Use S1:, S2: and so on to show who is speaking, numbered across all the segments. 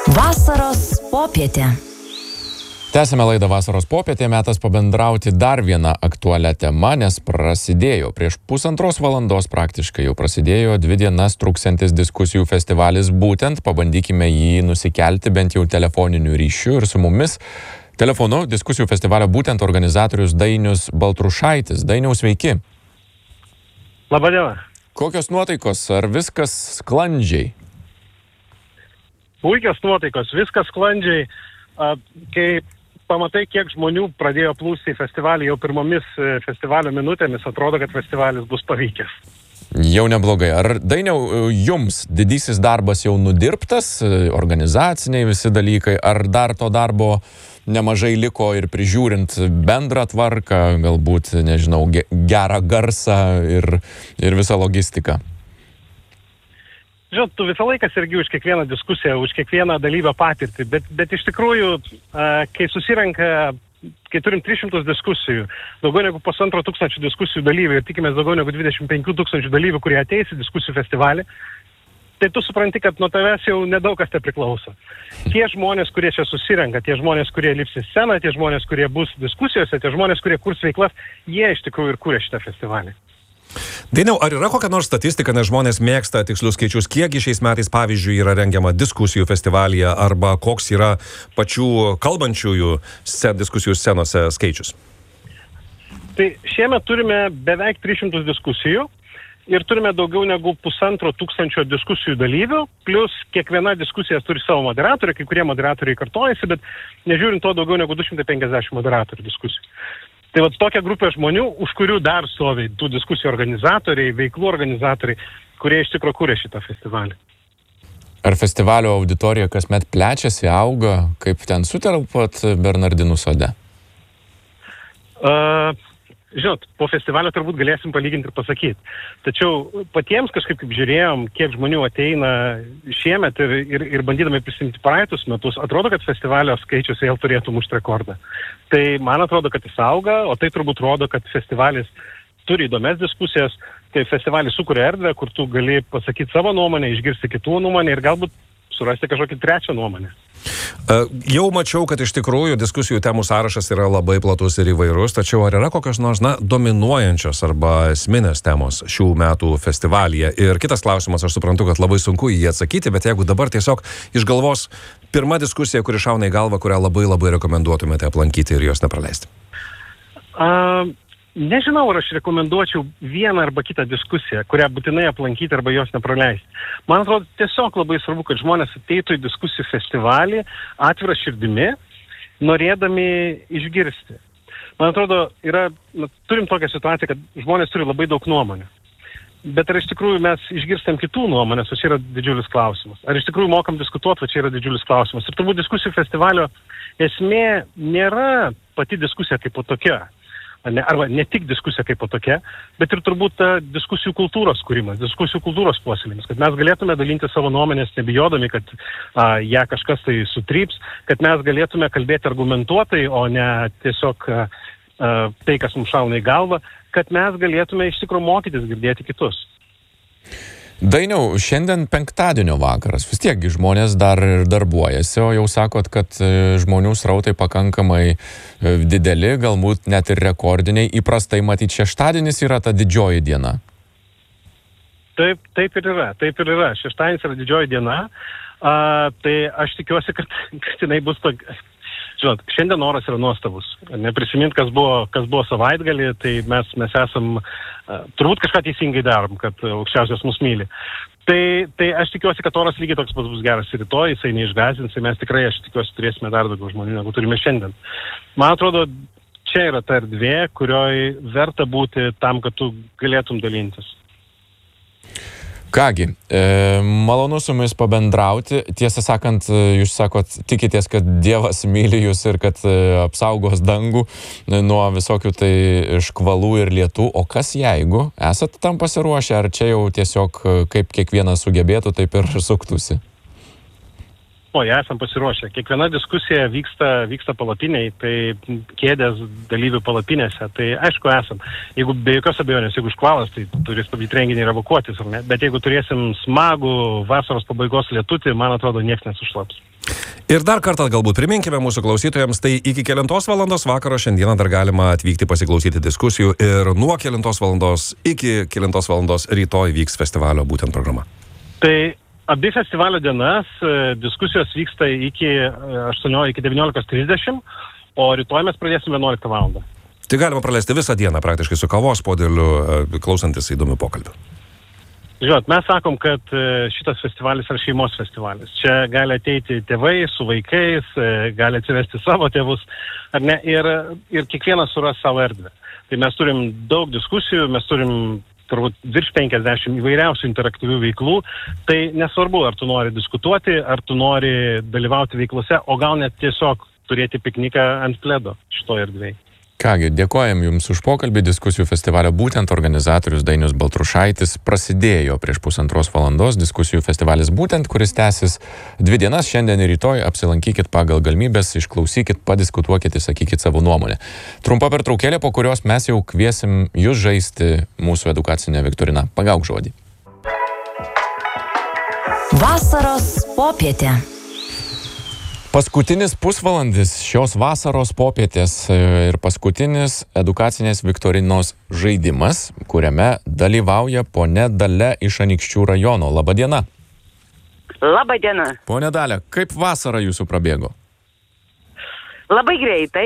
S1: Vasaros popietė.
S2: Tęsime laidą Vasaros popietė, metas pabendrauti dar vieną aktualią temą, nes prasidėjo prieš 1,5 valandos praktiškai jau prasidėjo 2 dienas truksiantis diskusijų festivalis, būtent pabandykime jį nusikelti bent jau telefoniniu ryšiu ir su mumis telefonu diskusijų festivalio būtent organizatorius Dainius Baltrušaitis. Dainiau, sveiki.
S3: Labadiena.
S2: Kokios nuotaikos, ar viskas sklandžiai?
S3: Puikios nuotaikos, viskas sklandžiai. Kai pamatai, kiek žmonių pradėjo plūsti į festivalį jau pirmomis festivalio minutėmis, atrodo, kad festivalis bus pavykęs.
S2: Jau neblogai. Ar, Dainiau, jums didysis darbas jau nudirbtas, organizaciniai visi dalykai, ar dar to darbo nemažai liko ir prižiūrint bendrą tvarką, galbūt, nežinau, gerą garsą ir visą logistiką?
S3: Žinot, tu visą laiką sergi už kiekvieną diskusiją, už kiekvieną dalyvio patirtį, bet iš tikrųjų, kai susirenka, kai turim 300 diskusijų, daugiau negu 1500 diskusijų dalyvių ir tikimės daugiau negu 25 000 dalyvių, kurie ateis į diskusijų festivalį, tai tu supranti, kad nuo tavęs jau nedaug kas te priklauso. Tie žmonės, kurie čia susirenka, tie žmonės, kurie lips į sceną, tie žmonės, kurie bus diskusijose, tie žmonės, kurie kurs veiklas, jie iš tikrųjų ir kūrė šitą festivalį.
S4: Dainiau, ar yra kokia nors statistika, nes žmonės mėgsta tikslius skaičius, kiekgi šiais metais, pavyzdžiui, yra rengiama diskusijų festivalyje, arba koks yra pačių kalbančiųjų diskusijų scenose skaičius?
S3: Tai šiemet turime beveik 300 diskusijų ir turime daugiau negu 1500 diskusijų dalyvių, plus kiekviena diskusija turi savo moderatorių, kai kurie moderatoriai kartojasi, bet nežiūrint to daugiau negu 250 moderatorių diskusijų. Tai vat tokia grupė žmonių, už kurių dar stovi tų diskusijų organizatoriai, veiklų organizatoriai, kurie iš tikrųjų kūrė šitą festivalį.
S2: Ar festivalio auditorija kasmet plečiasi, auga, kaip ten sutelpat Bernardinų sode?
S3: Žinot, po festivalio turbūt galėsim palyginti ir pasakyti. Tačiau patiems kažkaip kaip žiūrėjom, kiek žmonių ateina šiemet ir bandydami prisimti praeitus metus, atrodo, kad festivalio skaičius vėl turėtų mušti rekordą. Tai man atrodo, kad jis auga, o tai turbūt rodo, kad festivalis turi įdomias diskusijas, kai festivalis sukuria erdvę, kur tu gali pasakyti savo nuomonę, išgirsti kitų nuomonę ir galbūt surasti kažkokį trečią nuomonę.
S4: Jau mačiau, kad iš tikrųjų diskusijų temų sąrašas yra labai platus ir įvairus, tačiau ar yra kokios nors, dominuojančios arba esminės temos šių metų festivalyje? Ir kitas klausimas, aš suprantu, kad labai sunku jį atsakyti, bet jeigu dabar tiesiog iš galvos pirma diskusija, kuri šauna į galvą, kurią labai rekomenduotumėte aplankyti ir jos nepraleisti?
S3: Nežinau, ar aš rekomenduočiau vieną arba kitą diskusiją, kurią būtinai aplankyti arba jos nepraleisti. Man atrodo, tiesiog labai svarbu, kad žmonės ateitų į diskusijų festivalį atvirą širdimi, norėdami išgirsti. Man atrodo, turim tokią situaciją, kad žmonės turi labai daug nuomonių. Bet ar iš tikrųjų mes išgirstam kitų nuomonės, o čia yra didžiulis klausimas. Ar iš tikrųjų mokam diskutuoti, o čia yra didžiulis klausimas. Ir turbūt diskusijų festivalio esmė nėra pati diskusija kaip po tokia. Arba ne tik diskusija kaip po tokia, bet ir turbūt diskusijų kultūros kūrimas, diskusijų kultūros puoselėjimas, kad mes galėtume dalinti savo nuomonės nebijodami, kad ją kažkas tai sutryps, kad mes galėtume kalbėti argumentuotai, o ne tiesiog tai, kas mums šauna į galvą, kad mes galėtume iš tikrųjų mokytis girdėti kitus.
S2: Dainiau, šiandien penktadienio vakaras, vis tiek žmonės dar ir darbuojasi, o jau sakot, kad žmonių srautai pakankamai dideli, galbūt net ir rekordiniai. Įprastai matyti šeštadienis yra ta didžioji diena.
S3: Taip ir yra. Šeštadienis yra didžioji diena. Tai aš tikiuosi, kad jinai bus tokia. Žinot, šiandien oras yra nuostabus. Neprisimint, kas buvo savaitgalį, tai mes esam, turbūt kažką teisingai darom, kad aukščiausias mus myli. Tai aš tikiuosi, kad oras lygiai toks bus geras ir rytoj, jisai neišgąsdins, tai mes tikrai, aš tikiuosi, turėsime dar daugiau žmonių, negu turime šiandien. Man atrodo, čia yra ta erdvė, kurioj verta būti tam, kad tu galėtum dalintis.
S2: Kągi, malonu su jumis pabendrauti. Tiesą sakant, jūs sakot, tikitės, kad Dievas myli jūs ir kad apsaugos dangų nuo visokių tai škvalų ir lietų. O kas jeigu? Esat tam pasiruošę, ar čia jau tiesiog kaip kiekvienas sugebėtų, taip ir suktųsi?
S3: Esam pasiruošę. Kiekviena diskusija vyksta palapiniai, tai kėdės dalyvių palapinėse. Tai aišku esam. Jeigu be jokios abejonės, jeigu iškvalas, tai turės pavyzdį renginį ir evakuotis, ar ne? Bet jeigu turėsim smagų vasaros pabaigos lietutį, man atrodo, niekas nesušlaps.
S4: Ir dar kartą galbūt priminkime mūsų klausytojams, tai iki 9 valandos vakaro šiandieną dar galima atvykti pasiklausyti diskusijų ir nuo 9 valandos iki 9 valandos rytoj vyks festivalio būtent programa.
S3: Tai abi festivalio dienas diskusijos vyksta iki 19:30, o rytoj mes pradėsim 11 valandą.
S4: Tai galima praleisti visą dieną praktiškai su kavos podėliu, klausantis įdomių pokalbių.
S3: Žinot, mes sakom, kad šitas festivalis yra šeimos festivalis. Čia gali ateiti tėvai su vaikais, gali atsivesti savo tėvus, ar ne, ir kiekvienas suras savo erdvę. Tai mes turim daug diskusijų, mes turim turbūt virš 50 įvairiausių interaktyvių veiklų. Tai nesvarbu, ar tu nori diskutuoti, ar tu nori dalyvauti veiklose, o gal net tiesiog turėti pikniką ant pledo šitoje erdvėje.
S2: Kągi, dėkojam Jums už pokalbį. Diskusijų festivalio būtent organizatorius Dainius Baltrušaitis prasidėjo prieš 1,5 valandos. Diskusijų festivalis būtent, kuris tęsis 2 dienas, šiandien ir rytoj. Apsilankykit pagal galimybės, išklausykit, padiskutuokit, sakykit savo nuomonę. Trumpa pertraukėlė, po kurios mes jau kviesim Jūs žaisti mūsų edukacinę viktoriną. Pagauk žodį.
S1: Vasaros popietė.
S2: Paskutinis pusvalandis šios vasaros popietės ir paskutinis edukacinės viktorinos žaidimas, kuriame dalyvauja ponia Dalia iš Anykščių rajono. Labą dieną.
S5: Labą dieną.
S2: Ponia Dalia, kaip vasara Jūsų prabėgo?
S5: Labai greitai.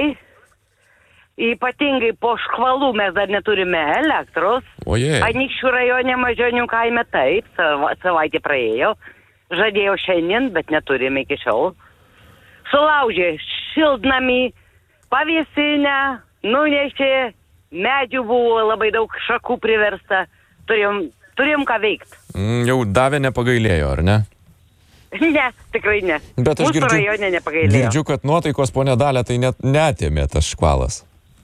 S5: Ypatingai po škvalų mes dar neturime elektros.
S2: Ojei.
S5: Anykščių rajone Mažionių kaime taip, savaitė praėjo. Žadėjau šiandien, bet neturime iki šiol. Sulaužė šiltnamį, pavėsinę, nunešė, medžių buvo labai daug, šakų priversta, turėjom ką veikti.
S2: Jau davė nepagailėjo, ar ne?
S5: Ne, tikrai ne.
S2: Bet aš
S5: Mūsų rajone nepagailėjo.
S2: Girdžiu, kad nuotaikos, ponia Dalia, tai net neatėmė tas škvalas.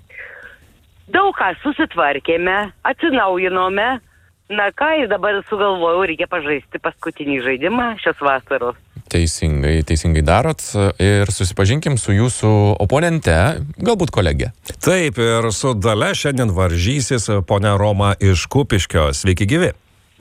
S5: Daug ką susitvarkėme, atsinaujinome. Na ką, ir dabar sugalvojau, reikia pažaisti paskutinį žaidimą šios vasaros.
S2: Teisingai darot ir susipažinkim su Jūsų oponente, galbūt kolegė.
S4: Taip, ir su Dalia šiandien varžysis ponia Roma iš Kupiškio. Sveiki gyvi.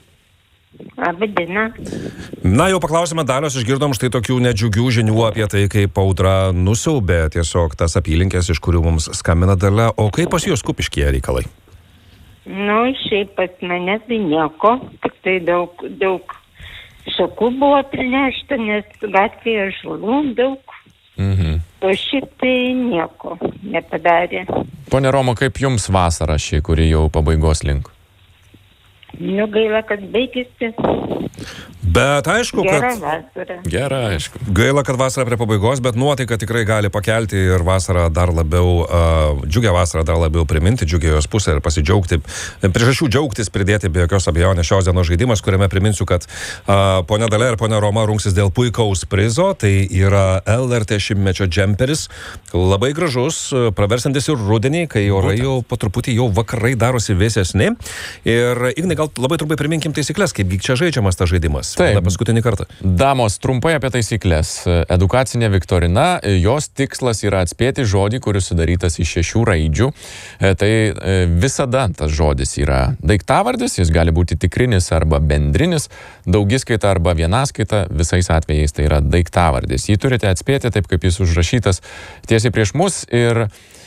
S6: Labą dieną.
S4: Na, jau paklausime Dalios, išgirdom štai tokių nedžiugių žinių apie tai, kaip audra nusiaubė tiesiog tas apylinkės, iš kurių mums skambina Dalia. O kaip pas Jūs Kupiškyje reikalai?
S6: Nu, šiaip pas manęs tai nieko, tik tai daug šakų buvo prinešta, nes gatvėje žalų daug. O šiaip tai nieko nepadarė.
S2: Pone Romo, kaip Jums vasara ši, kuri jau pabaigos link?
S6: Nu, gaila, kad baigėsi.
S4: Bet aišku,
S6: Gera
S4: kad...
S6: vasara.
S2: Gera, aišku.
S4: Gaila, kad vasara prie pabaigos, bet nuotaika tikrai gali pakelti ir vasarą dar labiau, džiugią vasarą dar labiau priminti, džiugią jos pusę ir pasidžiaugti. Priežasčių džiaugtis pridėti be jokios abejonės šios dienos žaidimas, kuriame priminsiu, kad ponia Dalia ir ponia Roma rungsis dėl puikaus prizo. Tai yra LRT 100-mečio džemperis. Labai gražus, praversantis ir rudenį, kai orai jau po truputį jau vakarai darosi vėsesni. Ir Ignai, gal labai trumpai priminkim taisyklės, kaip čia žaidžiamas tas žaidimas.
S2: Taip.
S4: Na, paskutinį kartą.
S2: Damos, trumpai apie taisyklės. Edukacinė viktorina, jos tikslas yra atspėti žodį, kuris sudarytas iš 6 raidžių. Tai visada tas žodis yra daiktavardis, jis gali būti tikrinis arba bendrinis, daugiskaita arba vienaskaita, visais atvejais tai yra daiktavardis. Jį turite atspėti taip, kaip jis užrašytas tiesiai prieš mus ir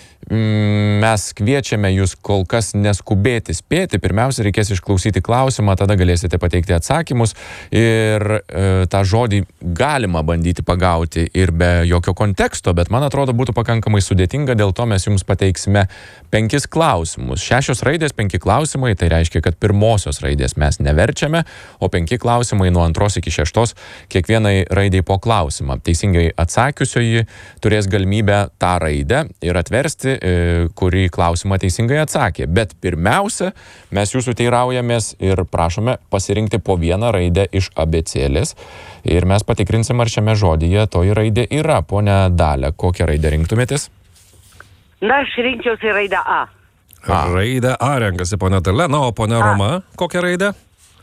S2: mes kviečiame jūs kol kas neskubėti spėti. Pirmiausia, reikės išklausyti klausimą, tada galėsite pateikti atsakymus ir tą žodį galima bandyti pagauti ir be jokio konteksto, bet man atrodo būtų pakankamai sudėtinga, dėl to mes jums pateiksime 5 klausimus. 6 raidės, 5 klausimai, tai reiškia, kad pirmosios raidės mes neverčiame, o 5 klausimai nuo 2 iki 6 kiekvienai raidai po klausimą. Teisingai atsakiusioji turės galimybę tą raidę ir atversti, kurį klausimą teisingai atsakė. Bet pirmiausia, mes jūsų teiraujamės ir prašome pasirinkti po vieną raidę iš abėcėlės ir mes patikrinsim, ar šiame žodyje toji raidė yra. Pone Dalia, kokią raidę rinktumėtės?
S5: Na, aš rinkčiausi raidę A.
S4: Raidę A renkasi ponia Dalia, na, o ponia Roma, kokią raidę?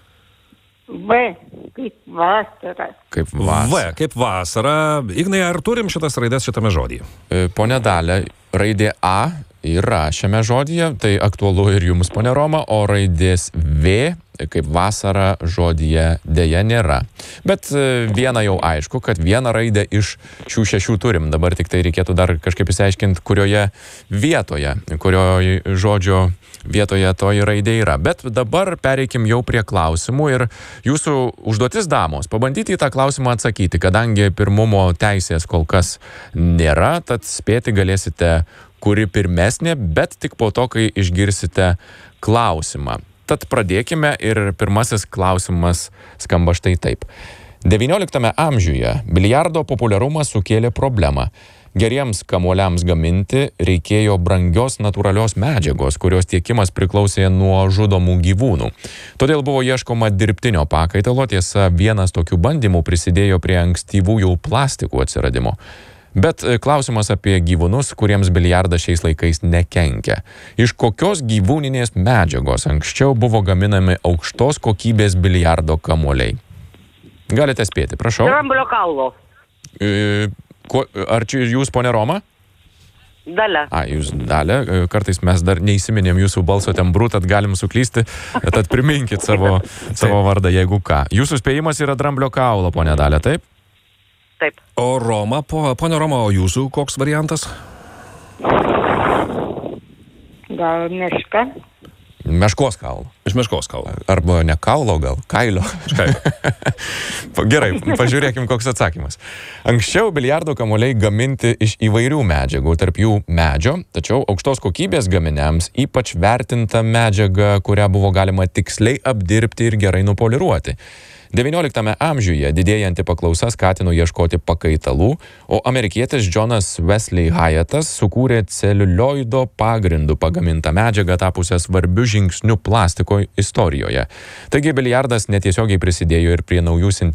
S6: V, kaip vasara.
S2: Kaip vasara.
S4: V, kaip vasara. Ignai, ar turim šitas raidės šitame žodyje?
S2: Pone Dalia, raidė A yra šiame žodyje, tai aktualu ir jums, ponia Roma, o raidės V, kaip vasara, žodyje dėja nėra. Bet viena jau aišku, kad vieną raidę iš šių 6 turim. Dabar tik tai reikėtų dar kažkaip įsiaiškinti, kurioje vietoje, kurioje žodžio vietoje toji raidė yra. Bet dabar pereikim jau prie klausimų ir jūsų užduotis, damos, pabandyti į tą klausimą atsakyti, kadangi pirmumo teisės kol kas nėra, tad spėti galėsite, kuri pirmesnė, bet tik po to, kai išgirsite klausimą. Tad pradėkime ir pirmasis klausimas skamba štai taip. 19 amžiuje biliardo populiarumas sukėlė problemą. Geriems kamuoliams gaminti reikėjo brangios natūralios medžiagos, kurios tiekimas priklausė nuo žudomų gyvūnų. Todėl buvo ieškoma dirbtinio pakaitalo, tiesa, vienas tokių bandymų prisidėjo prie ankstyvųjų plastikų atsiradimo. Bet klausimas apie gyvūnus, kuriems biliardas šiais laikais nekenkia. Iš kokios gyvūninės medžiagos anksčiau buvo gaminami aukštos kokybės biliardo kamuoliai? Galite spėti, prašau.
S5: Dramblio kaulo.
S2: Ar čia jūs, ponia Roma?
S5: Dalia.
S2: Jūs Dalia. Kartais mes dar neįsiminėm jūsų balso tembrų, tad galim suklysti. Tad priminkit savo vardą, jeigu ką. Jūsų spėjimas yra dramblio kaulo, ponia Dalia, taip?
S5: Taip.
S4: O Roma, ponia Roma, o jūsų koks variantas?
S6: Gal meška?
S2: Meškos kaulo.
S4: Iš meškos kaulo.
S2: Arba ne kaulo, gal kailio. Gerai, pažiūrėkim, koks atsakymas. Anksčiau biliardo kamuoliai gaminti iš įvairių medžiagų, tarp jų medžio, tačiau aukštos kokybės gaminiams ypač vertinta medžiaga, kurią buvo galima tiksliai apdirbti ir gerai nupoliruoti. 19 amžiuje didėjanti paklausa skatino ieškoti pakaitalų, o amerikietis Jonas Wesley Hyattas sukūrė celiulioido pagrindų pagamintą medžiagą tapusią svarbiu žingsniu plastiko istorijoje. Taigi biliardas netiesiogiai prisidėjo ir prie naujų sintetinių